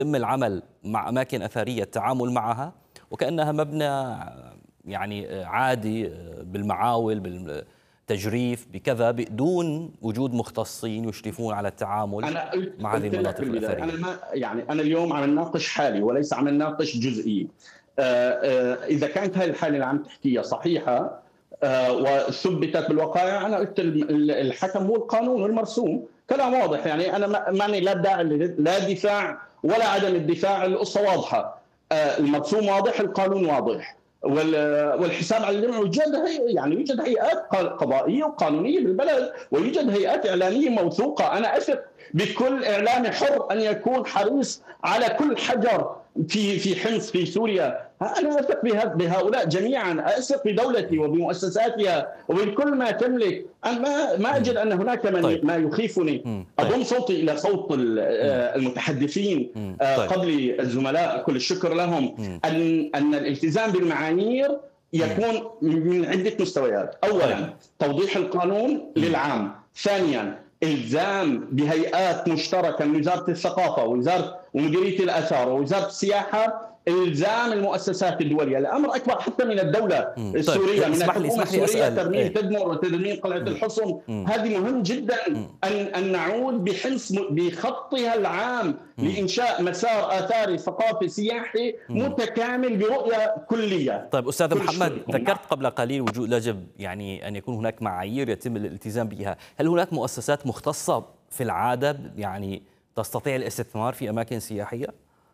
العمل مع أماكن أثرية، التعامل معها وكأنها مبنى يعني عادي بالمعاول بالتجريف بكذا بدون وجود مختصين يشرفون على التعامل انا مع هذه قلت لك المناطق بالبدايه، انا الأثرية. ما يعني انا اليوم عم نناقش حالي وليس عم نناقش جزئي. اذا كانت هذه الحاله اللي عم تحكيها صحيحه وثبتت بالوقائع، انا قلت الحكم هو القانون والمرسوم، كلام واضح. يعني انا ماني لا داعي لا دفاع ولا عدم الدفاع، القصه واضحه. المرسوم واضح، القانون واضح، والحساب على الجميع. يعني يوجد هيئات قضائيه وقانونيه بالبلد، ويوجد هيئات اعلاميه موثوقه. انا اثق بكل اعلامي حر ان يكون حريص على كل حجر في حمص في سوريا. انا اثق بهؤلاء جميعا، اثق بدولتي وبمؤسساتها وبكل ما تملك. انا ما اجد ان هناك طيب. ما يخيفني. طيب. اضم صوتي الى صوت المتحدثين طيب. قبل الزملاء، كل الشكر لهم. ان الالتزام بالمعايير يكون من عده مستويات. طيب. اولا توضيح القانون للعام. ثانيا الزام بهيئات مشتركه من وزاره الثقافه ومديريه الاثار ووزاره السياحه، الزام المؤسسات الدوليه. الامر اكبر حتى من الدوله السوريه، طيب. من اسمح الحكومه لي السوريه، أسأل. ترميم تدمر وترميم قلعه الحصن. هذه مهم جدا ان نعود بحمص بخطها العام لانشاء مسار اثاري ثقافي سياحي متكامل برؤيه كليه. طيب أستاذ محمد، ذكرت قبل قليل وجود يجب يعني أن يكون هناك معايير يتم الالتزام بها. هل هناك مؤسسات مختصة في العادة يعني تستطيع الاستثمار في أماكن سياحية؟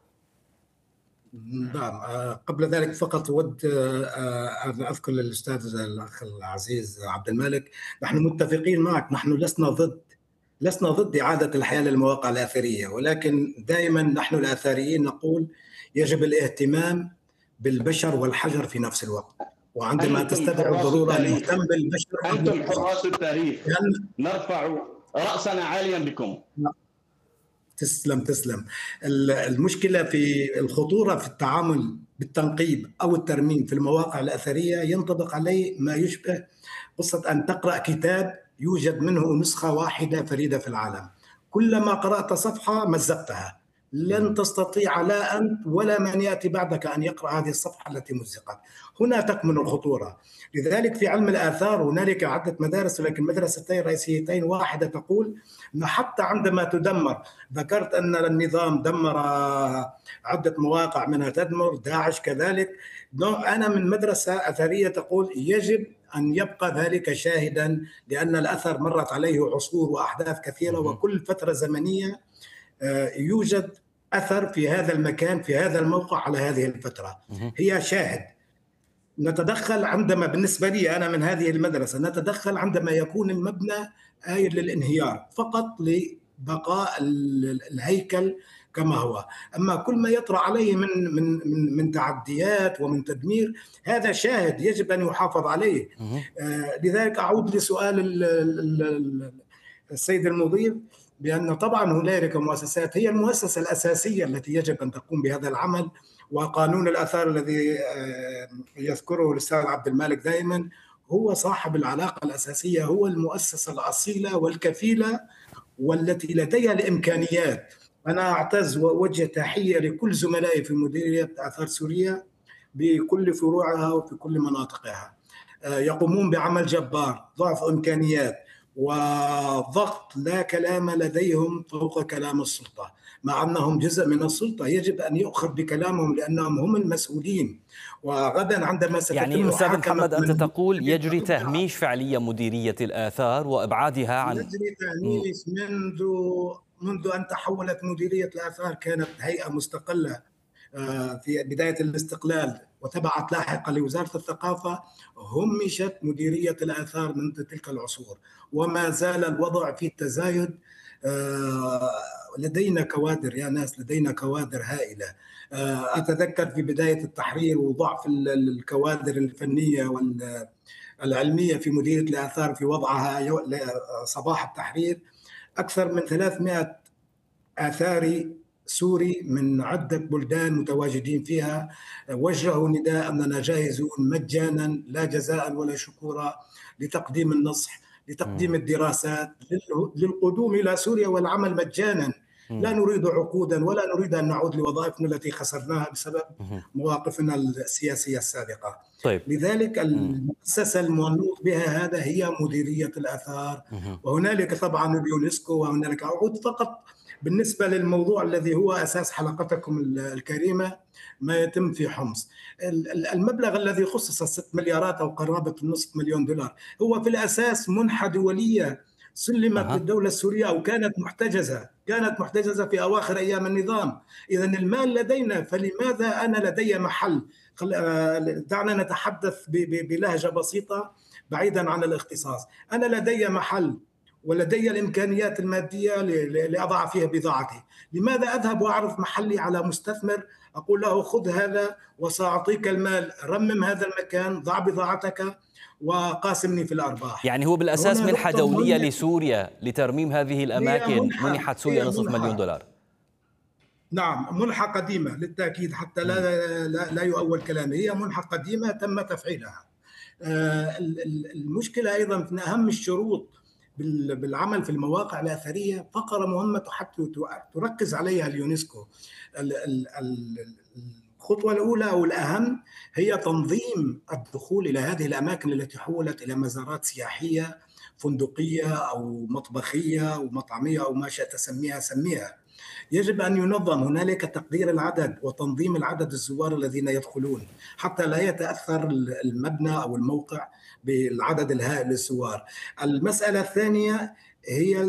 نعم. قبل ذلك فقط أود أن أذكر للأستاذ الأخ العزيز عبد المالك، نحن متفقين معك، نحن لسنا ضد إعادة الحياة للمواقع الأثرية، ولكن دائما نحن الآثاريين نقول يجب الاهتمام بالبشر والحجر في نفس الوقت، وعندما تستدعي الضرورة نهتم بالبشر. أنتم حراس التاريخ، نرفع رأسنا عاليا بكم. تسلم. المشكلة في الخطورة في التعامل بالتنقيب أو الترميم في المواقع الأثرية ينطبق عليه ما يشبه قصة أن تقرأ كتاب يوجد منه نسخة واحدة فريدة في العالم، كلما قرأت صفحة مزقتها، لن تستطيع لا أنت ولا من يأتي بعدك أن يقرأ هذه الصفحة التي مزقت. هنا تكمن الخطورة. لذلك في علم الآثار هنالك عدة مدارس، ولكن مدرستين رئيسيتين، واحدة تقول أن حتى عندما تدمر، ذكرت أن النظام دمر عدة مواقع منها تدمر، داعش كذلك، أنا من مدرسة أثرية تقول يجب أن يبقى ذلك شاهدا، لأن الأثر مرت عليه عصور وأحداث كثيرة، وكل فترة زمنية يوجد أثر في هذا المكان في هذا الموقع على هذه الفترة، هي شاهد. نتدخل عندما، بالنسبة لي أنا من هذه المدرسة، نتدخل عندما يكون المبنى آيل للانهيار فقط لبقاء الهيكل كما هو. أما كل ما يطرأ عليه من تعديات ومن تدمير، هذا شاهد يجب أن يحافظ عليه. لذلك أعود لسؤال السيد المضيف، بأن طبعا هنالك مؤسسات هي المؤسسة الأساسية التي يجب أن تقوم بهذا العمل. وقانون الآثار الذي يذكره الأستاذ عبد المالك دائما هو صاحب العلاقة الأساسية، هو المؤسسة الأصيلة والكفيلة والتي لديها الإمكانيات. أنا أعتز وأوجه تحية لكل زملائي في مديرية آثار سوريا بكل فروعها وفي كل مناطقها، يقومون بعمل جبار، ضعف إمكانيات وضغط لا كلام لديهم فوق كلام السلطة، مع أنهم جزء من السلطة يجب أن يؤخذ بكلامهم لأنهم هم المسؤولين. وغدا عندما ستتم يعني أستاذ محمد، أنت تقول يجري تهميش فعليا مديرية الآثار وإبعادها عن يجري تهميش منذ أن تحولت مديرية الآثار، كانت هيئة مستقلة في بداية الاستقلال وتبعت لاحقا لوزارة الثقافة، همشت مديرية الآثار منذ تلك العصور، وما زال الوضع في التزايد. لدينا كوادر يا ناس، لدينا كوادر هائلة. أتذكر في بداية التحرير وضعف الكوادر الفنية والعلمية في مديرية الآثار في وضعها صباح التحرير، أكثر من 300 آثاري سوري من عدة بلدان متواجدين فيها وجهوا نداء أننا جاهزون مجانا لا جزاء ولا شكورا لتقديم النصح، لتقديم الدراسات، للقدوم إلى سوريا والعمل مجانا. لا نريد عقودا ولا نريد أن نعود لوظائفنا التي خسرناها بسبب مواقفنا السياسية السابقة. طيب. لذلك المؤسسة المنوط بها هذا هي مديرية الآثار، وهنالك طبعا اليونسكو وهنالك عقود. فقط بالنسبة للموضوع الذي هو أساس حلقتكم الكريمة، ما يتم في حمص، المبلغ الذي خصص 6 مليارات أو قرابة نصف مليون دولار هو في الأساس منحة دولية سلمت للدولة السورية أو كانت محتجزة في أواخر أيام النظام. إذا المال لدينا، فلماذا أنا لدي محل؟ دعنا نتحدث بلهجة بسيطة بعيدا عن الاختصاص. أنا لدي محل ولدي الإمكانيات المادية لأضع فيها بضاعتي، لماذا أذهب وأعرض محلي على مستثمر أقول له خذ هذا وسأعطيك المال، رمم هذا المكان، ضع بضاعتك وقاسمني في الأرباح؟ يعني هو بالأساس منحة دولية لسوريا لترميم هذه الأماكن، منحت سوريا نصف مليون دولار. نعم، منحة قديمة للتأكيد حتى لا يؤول كلامي، هي منحة قديمة تم تفعيلها. المشكلة أيضا من أهم الشروط بالعمل في المواقع الأثرية فقرة مهمة حتى تركز عليها اليونسكو. الخطوة الأولى أو الأهم هي تنظيم الدخول إلى هذه الأماكن التي حولت إلى مزارات سياحية فندقية أو مطبخية أو مطعمية أو ما شئت سميها. يجب أن ينظم، هنالك تقدير العدد وتنظيم العدد الزوار الذين يدخلون حتى لا يتأثر المبنى أو الموقع بالعدد الهائل للزوار. المسألة الثانية هي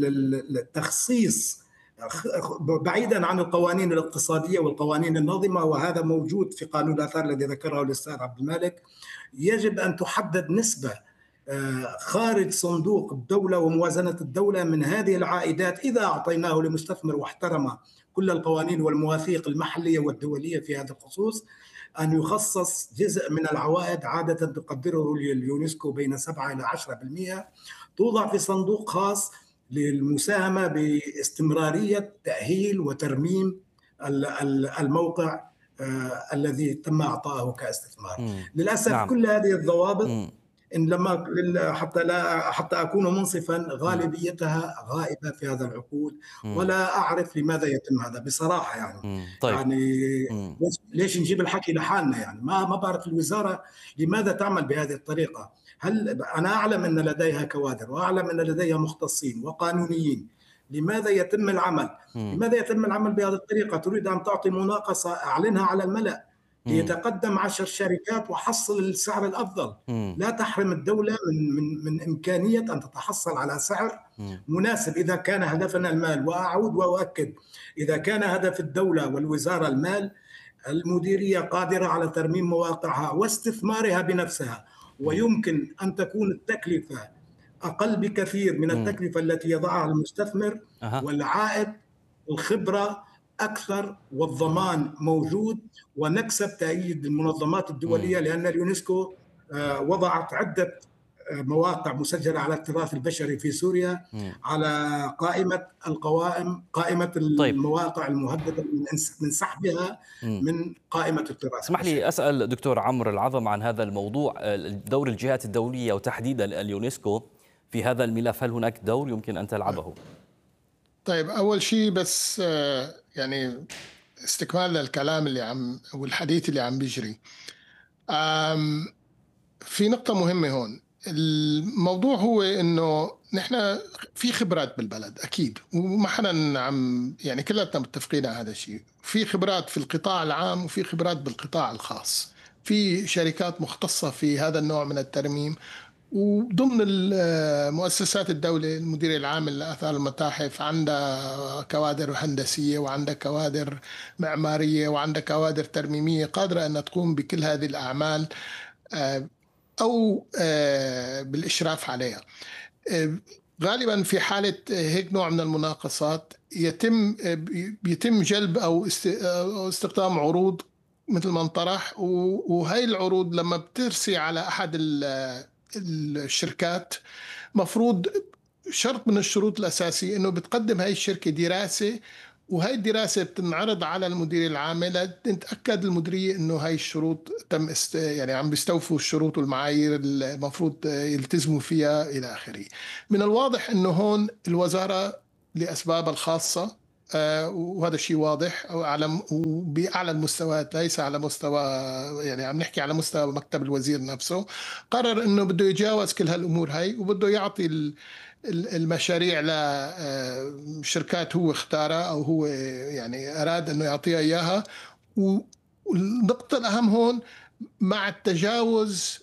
التخصيص بعيدا عن القوانين الاقتصادية والقوانين الناظمة، وهذا موجود في قانون الآثار الذي ذكره الأستاذ عبد المالك. يجب أن تحدد نسبة خارج صندوق الدولة وموازنة الدولة من هذه العائدات، إذا أعطيناه لمستثمر واحترم كل القوانين والمواثيق المحلية والدولية في هذا الخصوص، أن يخصص جزء من العوائد عادة تقدره اليونسكو بين 7 إلى 10%، توضع في صندوق خاص للمساهمة باستمرارية تأهيل وترميم الموقع الذي تم إعطائه كاستثمار. للأسف نعم. كل هذه الضوابط إن لما حتى أكون منصفا غالبيتها غائبة في هذا العقود، ولا أعرف لماذا يتم هذا بصراحة يعني. طيب. يعني ليش نجيب الحكي لحالنا يعني؟ ما بعرف الوزارة لماذا تعمل بهذه الطريقة. هل أنا أعلم أن لديها كوادر وأعلم أن لديها مختصين وقانونيين، لماذا يتم العمل؟ لماذا يتم العمل بهذه الطريقة؟ تريد أن تعطي مناقصة أعلنها على الملأ، يتقدم 10 شركات وحصل السعر الأفضل. لا تحرم الدولة من إمكانية أن تتحصل على سعر مناسب إذا كان هدفنا المال. وأعود وأؤكد، إذا كان هدف الدولة والوزارة المال، المديرية قادرة على ترميم مواقعها واستثمارها بنفسها، ويمكن أن تكون التكلفة أقل بكثير من التكلفة التي يضعها المستثمر، والعائد الخبرة أكثر والضمان موجود، ونكسب تأييد المنظمات الدولية، لأن اليونسكو وضعت عدة مواقع مسجلة على التراث البشري في سوريا على قائمة المواقع المهددة من سحبها من قائمة التراث. اسمح لي أسأل دكتور عمرو العظم عن هذا الموضوع، دور الجهات الدولية وتحديدا اليونسكو في هذا الملف، هل هناك دور يمكن أن تلعبه؟ طيب، أول شيء بس يعني استكمال للكلام اللي والحديث اللي عم بيجري، في نقطة مهمة هون. الموضوع هو إنه نحن في خبرات بالبلد أكيد، وما حدا يعني كلنا متفقين على هذا الشيء. في خبرات في القطاع العام وفي خبرات بالقطاع الخاص، في شركات مختصة في هذا النوع من الترميم، وضمن المؤسسات الدولة المدير العام لآثار المتاحف عندها كوادر هندسية وعندها كوادر معمارية وعندها كوادر ترميمية قادرة أن تقوم بكل هذه الأعمال أو بالإشراف عليها. غالبا في حالة هيك نوع من المناقصات يتم جلب أو استخدام عروض مثل ما انطرح، وهي العروض لما بترسي على أحد الشركات مفروض شرط من الشروط الأساسية إنه بتقدم هاي الشركة دراسة، وهي الدراسة بتنعرض على المدير العام لتتأكد المديرية إنه هاي الشروط تم يعني عم بيستوفوا الشروط والمعايير المفروض يلتزموا فيها إلى آخره. من الواضح إنه هون الوزارة لأسباب الخاصة وهذا الشيء واضح بأعلى المستويات، ليس على مستوى، يعني عم نحكي على مستوى مكتب الوزير نفسه، قرر انه بده يتجاوز كل هالامور هاي وبده يعطي المشاريع لشركات هو اختارها او هو يعني اراد انه يعطيها اياها. والنقطة الأهم هون مع التجاوز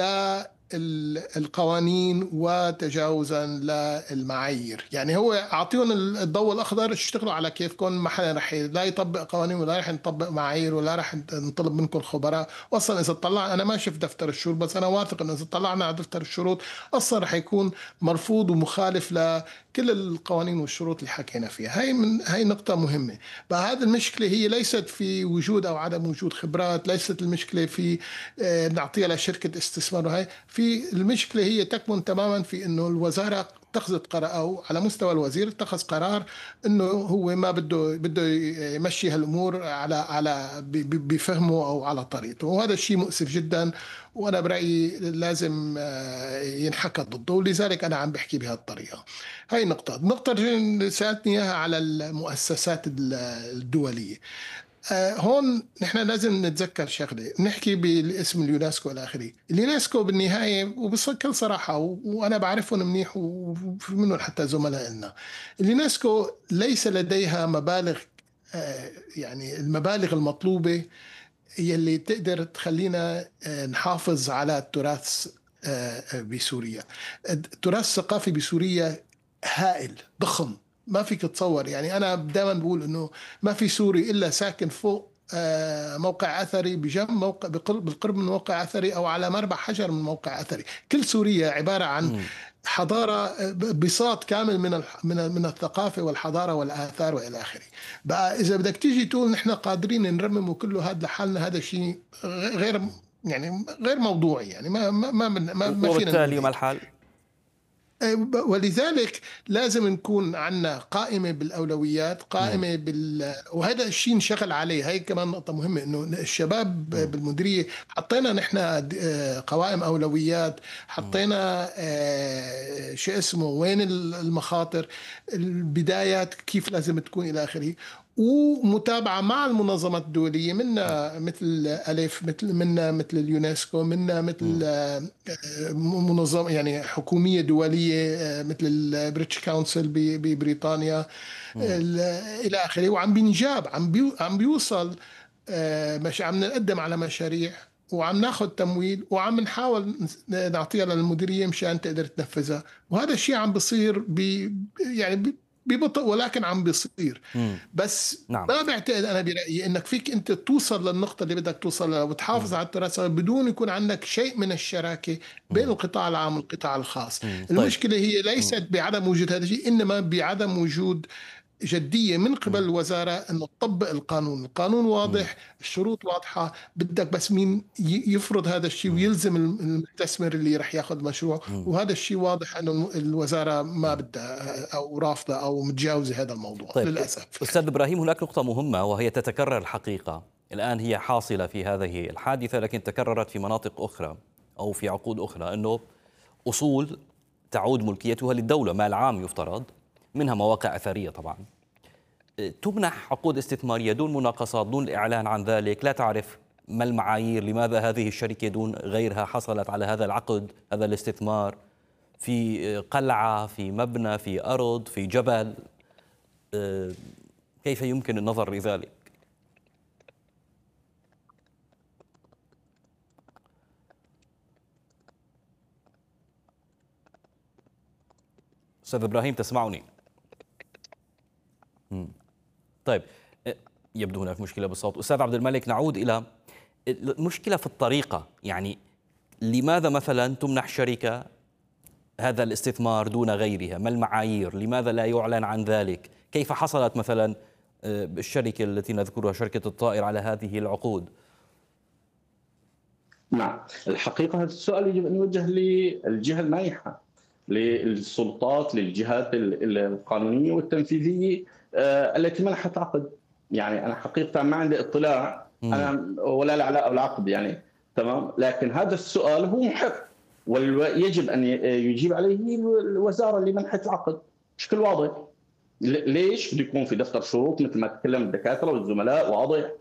للقوانين وتجاوزا للمعايير، يعني هو أعطيهم الضوء الأخضر اشتغلوا على كيفكم، ما حدا رح لا يطبق قوانين ولا رح نطبق معايير ولا رح نطلب منكم خبراء. أصلا إذا طلع، أنا ما شفت دفتر الشروط بس أنا واثق إنه إذا طلعنا على دفتر الشروط أصلا رح يكون مرفوض ومخالف لكل القوانين والشروط اللي حكينا فيها. هاي نقطة مهمة. فهذه المشكلة هي ليست في وجود أو عدم وجود خبرات، ليست المشكلة في نعطيها لشركة استثمار، وهي في المشكلة هي تكمن تماما في إنه الوزارة اتخذت قرار، أو على مستوى الوزير اتخذ قرار إنه هو ما بده يمشي هالأمور على بفهمه أو على طريقته، وهذا الشيء مؤسف جدا، وأنا برأيي لازم ينحكى ضده، ولذلك أنا عم بحكي بهالطريقة. هاي النقطة اللي سألتني إياها على المؤسسات الدولية. هون نحن لازم نتذكر شغله، نحكي باسم اليونسكو الى اخره. اليونسكو بالنهايه وبكل صراحه وانا بعرفهم منيح وفي منهم حتى زملاء لنا، اليونسكو ليس لديها مبالغ، يعني المبالغ المطلوبه يلي تقدر تخلينا نحافظ على التراث بسوريا. التراث الثقافي بسوريا هائل ضخم، ما فيك تتصور. يعني أنا دائما بقول إنه ما في سوري إلا ساكن فوق موقع أثري، بجنب موقع بالقرب من موقع أثري، أو على مربع حجر من موقع أثري. كل سوريا عبارة عن حضارة، بساط كامل من الثقافة والحضارة والآثار وإلى آخره. بقى إذا بدك تيجي تقول نحن قادرين نرمم وكله هذا لحالنا، هذا شيء غير موضوعي، يعني ما وبالتالي ما الحل؟ ولذلك لازم نكون عندنا قائمة بالأولويات، قائمة وهذا الشيء نشغل عليه. هاي كمان نقطة مهمة، إنه الشباب بالمديرية حطينا نحن قوائم أولويات، حطينا شو اسمه وين المخاطر، البدايات كيف لازم تكون إلى آخره، ومتابعة مع المنظمات الدولية، منا مثل ألف، مثل اليونسكو، منا مثل منظمة يعني حكومية دولية مثل البريتش كونسل ببريطانيا إلى آخره. وعم بينجاب، عم بيوصل، مش عم نقدم على مشاريع وعم ناخذ تمويل وعم نحاول نعطيها للمديرية مشان تقدر تنفذها. وهذا الشيء عم بيصير يعني ببطء، ولكن عم بيصير. بس نعم. ما بعتقد أنا برأيي إنك فيك أنت توصل للنقطة اللي بدك توصل لها وتحافظ على التراث بدون يكون عندك شيء من الشراكة بين القطاع العام والقطاع الخاص. المشكلة هي ليست بعدم وجود هذا الشيء، إنما بعدم وجود جدية من قبل الوزارة أنه تطبق القانون واضح، الشروط واضحة، بدك بس مين يفرض هذا الشيء ويلزم المستثمر اللي رح ياخذ المشروع. وهذا الشيء واضح أنه الوزارة ما بدها أو رافضة أو متجاوزة هذا الموضوع. طيب. للأسف. أستاذ إبراهيم، هناك نقطة مهمة وهي تتكرر الحقيقة الآن، هي حاصلة في هذه الحادثة لكن تكررت في مناطق أخرى أو في عقود أخرى، أنه أصول تعود ملكيتها للدولة، مال عام يفترض، منها مواقع أثرية طبعا، تمنح عقود استثمارية دون مناقصات، دون الإعلان عن ذلك، لا تعرف ما المعايير، لماذا هذه الشركة دون غيرها حصلت على هذا العقد، هذا الاستثمار في قلعة، في مبنى، في أرض، في جبل. كيف يمكن النظر لذلك؟ أستاذ إبراهيم تسمعني؟ طيب، يبدو هناك مشكلة بالصوت. أستاذ عبد الملك، نعود إلى المشكلة في الطريقة، يعني لماذا مثلا تمنح شركة هذا الاستثمار دون غيرها؟ ما المعايير؟ لماذا لا يعلن عن ذلك؟ كيف حصلت مثلا الشركة التي نذكرها شركة الطائر على هذه العقود؟ نعم، الحقيقة هذا السؤال يجب أن يوجه للجهة المانحة، للسلطات، للجهات القانونية والتنفيذية التي منحت عقد. يعني أنا حقيقة ما عندي اطلاع أنا ولا العلاقة بالعقد، يعني تمام، لكن هذا السؤال هو محق ويجب أن يجيب عليه الوزارة اللي منحت العقد بشكل واضح. ليش بده يكون في دفتر شروط مثل ما تكلم الدكاتره والزملاء واضح،